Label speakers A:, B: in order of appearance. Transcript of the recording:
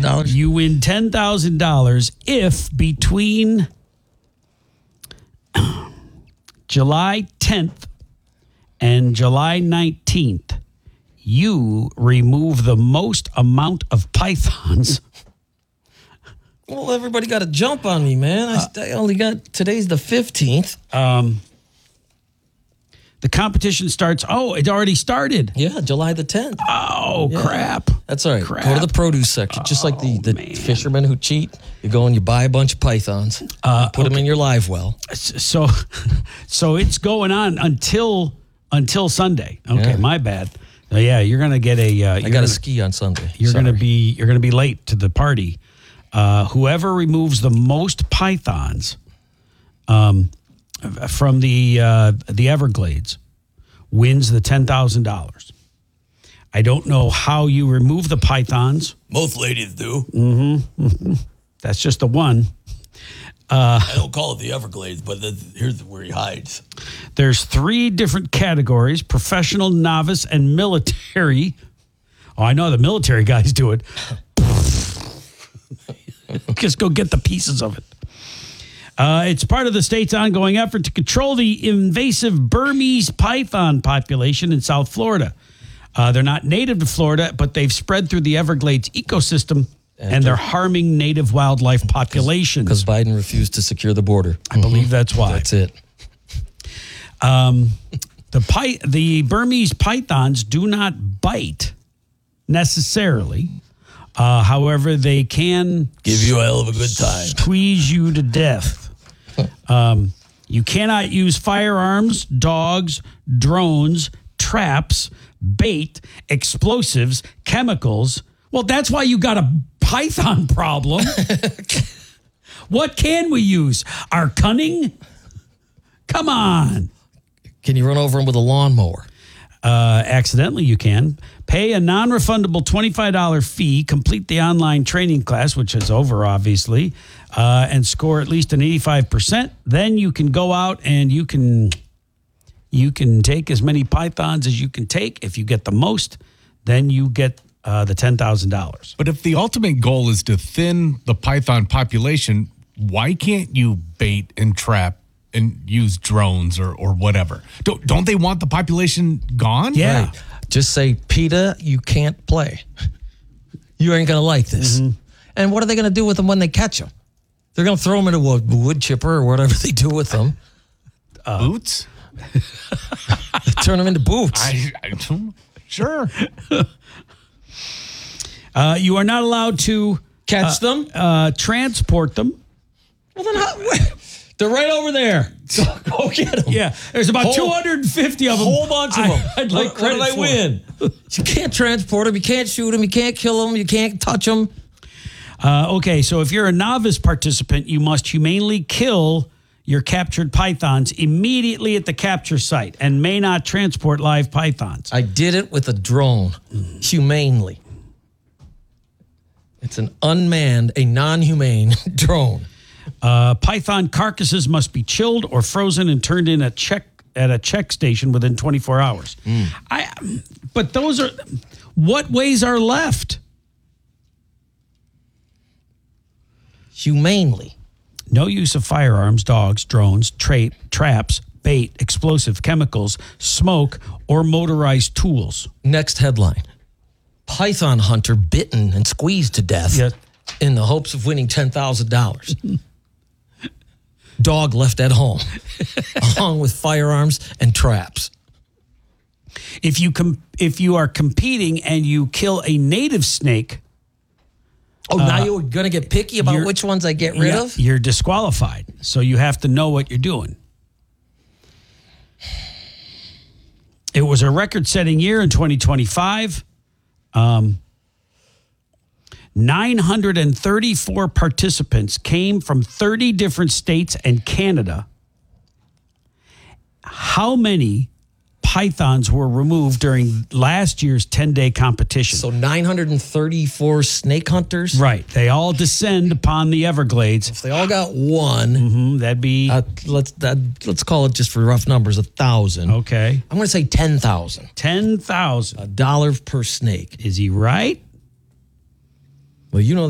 A: $10,000?
B: You win $10,000 if between July 10th and July 19th, you remove the most amount of pythons.
A: Well, everybody got to jump on me, man. I only got, today's the 15th.
B: The competition starts. Oh, it already started.
A: Yeah, July the 10th.
B: Oh,
A: Yeah.
B: crap.
A: That's all right.
B: Crap.
A: Go to the produce section. Just like the fishermen who cheat. You go and you buy a bunch of pythons. Put them in your live well.
B: So it's going on until Sunday. Okay,
A: Yeah.
B: my bad. Yeah, you're gonna get a.
A: I got to ski on Sunday.
B: You're
A: Sorry.
B: gonna be late to the party. Whoever removes the most pythons from the Everglades wins the $10,000. I don't know how you remove the pythons.
C: Most ladies do.
B: That's just the one.
C: I don't call it the Everglades, but here's where he hides.
B: There's 3 different categories: professional, novice, and military. Oh, I know the military guys do it. Just go get the pieces of it. It's part of the state's ongoing effort to control the invasive Burmese python population in South Florida. They're not native to Florida, but they've spread through the Everglades ecosystem, and they're harming native wildlife populations.
A: Because Biden refused to secure the border.
B: I believe that's why.
A: That's it.
B: The Burmese pythons do not bite necessarily. However, they can
C: Give you a hell of a good time.
B: squeeze you to death. You cannot use firearms, dogs, drones, traps, bait, explosives, chemicals. Well, that's why you got a python problem. What can we use? Our cunning? Come on.
A: Can you run over him with a lawnmower?
B: Accidentally, you can. Pay a non-refundable $25 fee, complete the online training class, which is over, obviously, and score at least an 85%. Then you can go out and you can take as many pythons as you can take. If you get the most, then you get the $10,000.
D: But if the ultimate goal is to thin the python population, why can't you bait and trap and use drones or whatever? Don't they want the population gone?
B: Yeah.
A: Right. Just say, PETA, you can't play. You ain't going to like this. And what are they going to do with them when they catch them? They're going to throw them into a wood chipper or whatever they do with them.
D: Boots?
A: Turn them into boots.
D: Sure.
B: You are not allowed to
A: Catch them?
B: transport them.
A: Well, then they're right over there. Go get them.
B: Yeah, there's about 250 of them.
A: A whole bunch of them.
B: I'd like
A: what
B: credit
A: did I
B: for.
A: win? You can't transport them. You can't shoot them. You can't kill them. You can't touch them.
B: Okay, so if you're a novice participant, you must humanely kill your captured pythons immediately at the capture site and may not transport live pythons.
A: I did it with a drone, humanely. It's an unmanned, a non-humane drone.
B: Python carcasses must be chilled or frozen and turned in at a check station within 24 hours. But those are, what ways are left?
A: Humanely.
B: No use of firearms, dogs, drones, traps, bait, explosive chemicals, smoke, or motorized tools.
A: Next headline. Python hunter bitten and squeezed to death in the hopes of winning $10,000. Dog left at home, along with firearms and traps.
B: If you are competing and you kill a native snake,
A: Now you're going to get picky about which ones I get rid of?
B: you're disqualified. So you have to know what you're doing. It was a record-setting year in 2025. 934 participants came from 30 different states and Canada. How many pythons were removed during last year's 10-day competition?
A: So 934 snake hunters?
B: Right. They all descend upon the Everglades.
A: If they all got one,
B: That'd be...
A: let's call it just for rough numbers, 1,000.
B: okay.
A: I'm going to say 10,000.
B: 10,000.
A: $1 per snake.
B: Is he right?
A: Well, you know